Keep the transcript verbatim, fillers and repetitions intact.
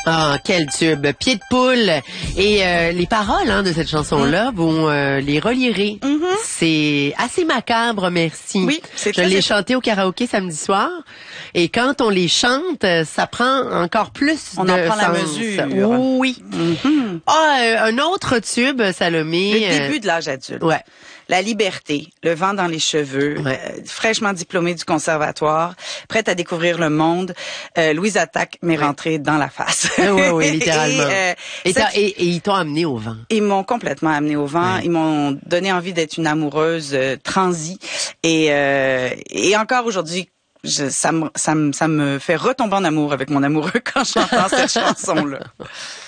Ah, quel tube! Pied de poule. Et euh, les paroles hein, de cette chanson-là, mm. vous euh, les relirez. Mm-hmm. C'est assez macabre, merci. Oui, c'est Je l'ai chanté au karaoké samedi soir. Et quand on les chante, ça prend encore plus on de en prend sens. La mesure. Oui. Mm-hmm. Ah, un autre tube, Salomé. Le début de l'âge adulte. Ouais. La liberté, le vent dans les cheveux, ouais. euh, fraîchement diplômée du conservatoire, prête à découvrir le monde, euh, Louise Attaque m'est ouais. rentrée dans la face. Oui, oui, oui, littéralement. et, euh, et, cette... et, et ils t'ont amené au vent. Ils m'ont complètement amené au vent. Ouais. Ils m'ont donné envie d'être une amoureuse euh, transie. Et, euh, et encore aujourd'hui, Je, ça, me, ça, me, ça me fait retomber en amour avec mon amoureux quand j'entends cette chanson-là.